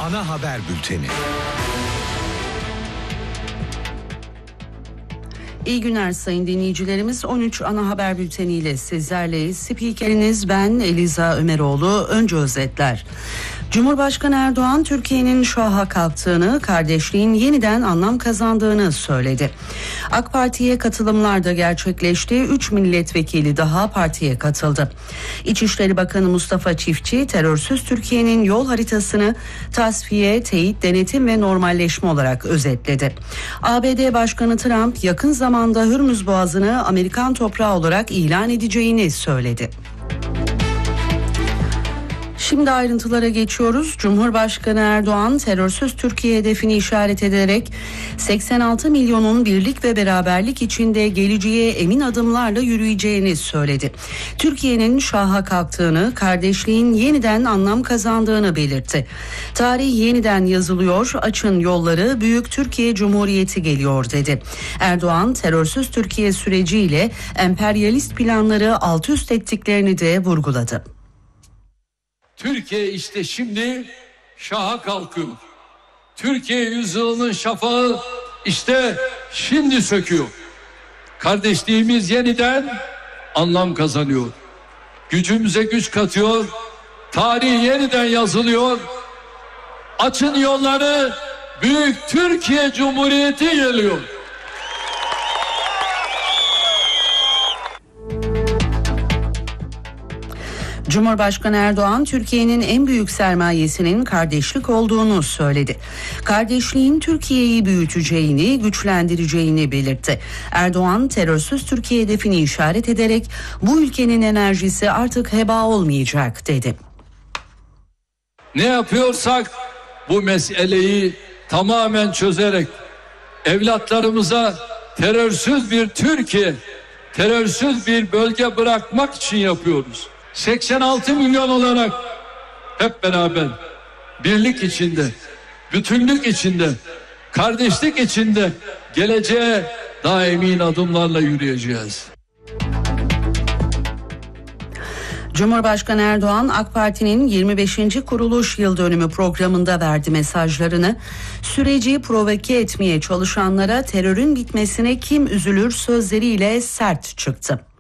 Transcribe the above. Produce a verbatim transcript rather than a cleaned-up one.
Ana haber bülteni. İyi günler sayın dinleyicilerimiz. on üç ana haber bülteniyle sizlerleyiz. Spikeriniz ben Eliza Ömeroğlu. Önce özetler. Cumhurbaşkanı Erdoğan Türkiye'nin şaha kalktığını, kardeşliğin yeniden anlam kazandığını söyledi. AK Parti'ye katılımlar da gerçekleşti. üç milletvekili daha partiye katıldı. İçişleri Bakanı Mustafa Çiftçi, terörsüz Türkiye'nin yol haritasını tasfiye, teyit, denetim ve normalleşme olarak özetledi. A B D Başkanı Trump yakın zamanda Hürmüz Boğazı'nı Amerikan toprağı olarak ilan edeceğini söyledi. Şimdi ayrıntılara geçiyoruz. Cumhurbaşkanı Erdoğan terörsüz Türkiye hedefini işaret ederek seksen altı milyonun birlik ve beraberlik içinde geleceğe emin adımlarla yürüyeceğini söyledi. Türkiye'nin şaha kalktığını, kardeşliğin yeniden anlam kazandığını belirtti. Tarih yeniden yazılıyor, açın yolları, büyük Türkiye Cumhuriyeti geliyor dedi. Erdoğan terörsüz Türkiye süreciyle emperyalist planları alt üst ettiklerini de vurguladı. Türkiye işte şimdi şaha kalkıyor. Türkiye yüzyılının şafağı işte şimdi söküyor. Kardeşliğimiz yeniden anlam kazanıyor. Gücümüze güç katıyor. Tarih yeniden yazılıyor. Açın yolları, büyük Türkiye Cumhuriyeti geliyor. Cumhurbaşkanı Erdoğan, Türkiye'nin en büyük sermayesinin kardeşlik olduğunu söyledi. Kardeşliğin Türkiye'yi büyüteceğini, güçlendireceğini belirtti. Erdoğan, terörsüz Türkiye hedefini işaret ederek bu ülkenin enerjisi artık heba olmayacak dedi. Ne yapıyorsak bu meseleyi tamamen çözerek evlatlarımıza terörsüz bir Türkiye, terörsüz bir bölge bırakmak için yapıyoruz. seksen altı milyon olarak hep beraber birlik içinde, bütünlük içinde, kardeşlik içinde geleceğe daha emin adımlarla yürüyeceğiz. Cumhurbaşkanı Erdoğan, AK Parti'nin yirmi beşinci kuruluş yıl dönümü programında verdi mesajlarını. Süreci provoke etmeye çalışanlara terörün bitmesine kim üzülür sözleriyle sert çıktı.